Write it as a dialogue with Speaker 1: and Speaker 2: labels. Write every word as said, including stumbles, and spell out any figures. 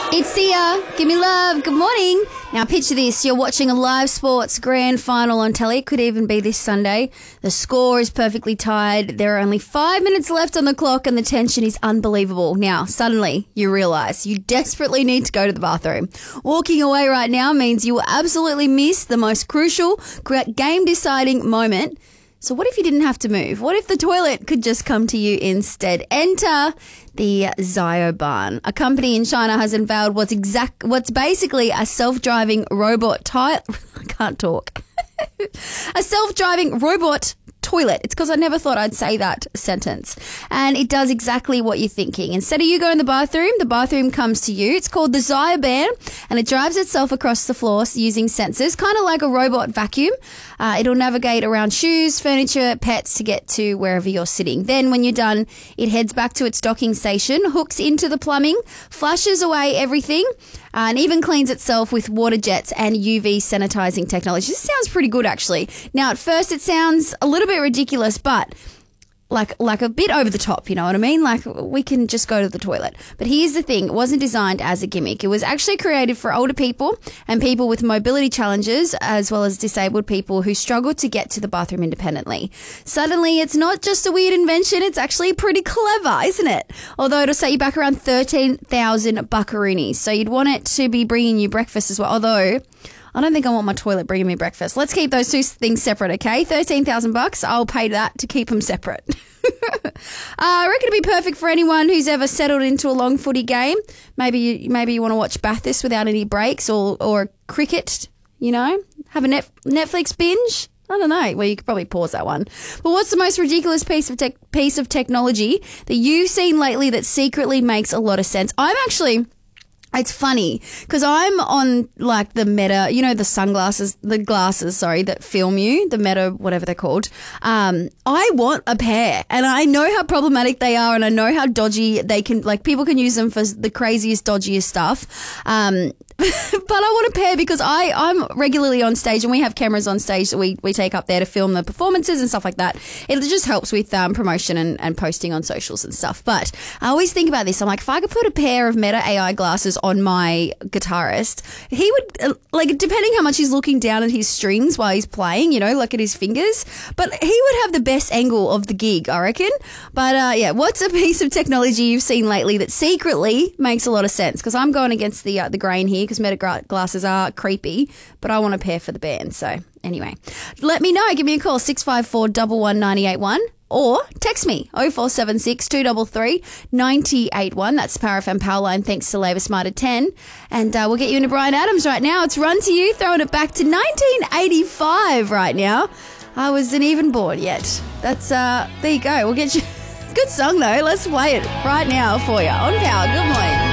Speaker 1: It's Sia. Give me love. Good morning. Now picture this. You're watching a live sports grand final on telly. It could even be this Sunday. The score is perfectly tied. There are only five minutes left on the clock and the tension is unbelievable. Now, suddenly you realise you desperately need to go to the bathroom. Walking away right now means you will absolutely miss the most crucial, game-deciding moment. So what if you didn't have to move? What if the toilet could just come to you instead? Enter the Xiaoban. A company in China has unveiled what's exact, what's basically a self-driving robot toilet. I can't talk. A self-driving robot toilet. It's because I never thought I'd say that sentence. And it does exactly what you're thinking. Instead of you going to the bathroom, the bathroom comes to you. It's called the Xiaoban, and it drives itself across the floor using sensors, kind of like a robot vacuum. Uh, it'll navigate around shoes, furniture, pets to get to wherever you're sitting. Then when you're done, it heads back to its docking station, hooks into the plumbing, flushes away everything, Uh, and even cleans itself with water jets and U V sanitizing technology. This sounds pretty good, actually. Now, at first, it sounds a little bit ridiculous, but like like a bit over the top, you know what I mean? Like, we can just go to the toilet. But here's the thing. It wasn't designed as a gimmick. It was actually created for older people and people with mobility challenges, as well as disabled people who struggle to get to the bathroom independently. Suddenly, it's not just a weird invention. It's actually pretty clever, isn't it? Although it'll set you back around thirteen thousand buckaroonies. So you'd want it to be bringing you breakfast as well. Although I don't think I want my toilet bringing me breakfast. Let's keep those two things separate, okay? thirteen thousand bucks. I'll pay that to keep them separate. uh, I reckon it'd be perfect for anyone who's ever settled into a long footy game. Maybe you, maybe you want to watch Bathurst without any breaks, or or cricket, you know? Have a net, Netflix binge. I don't know. Well, you could probably pause that one. But what's the most ridiculous piece of tech, piece of technology that you've seen lately that secretly makes a lot of sense? I'm actually... It's funny because I'm on like the Meta, you know, the sunglasses, the glasses, sorry, that film you, the Meta, whatever they're called. Um, I want a pair, and I know how problematic they are, and I know how dodgy they can, like, people can use them for the craziest, dodgiest stuff. Um, but I want a pair because I, I'm regularly on stage, and we have cameras on stage that we, we take up there to film the performances and stuff like that. It just helps with um, promotion and, and posting on socials and stuff. But I always think about this. I'm like, if I could put a pair of Meta A I glasses on my guitarist, he would, like, depending how much he's looking down at his strings while he's playing, you know, like at his fingers, but he would have the best angle of the gig, I reckon. But uh, yeah, what's a piece of technology you've seen lately that secretly makes a lot of sense? Because I'm going against the uh, the grain here, because Meta gra- glasses are creepy, but I want a pair for the band. So anyway, let me know. Give me a call, six five four, one one, nine eight one. Or text me, oh four seven six, two three three, nine eight one. That's the Power F M Power Line, thanks to Labour Smarter ten. And uh, we'll get you into Bryan Adams right now. It's Run to You, throwing it back to nineteen eighty-five right now. I wasn't even born yet. That's, uh, there you go. We'll get you... Good song, though. Let's play it right now for you on Power. Good morning.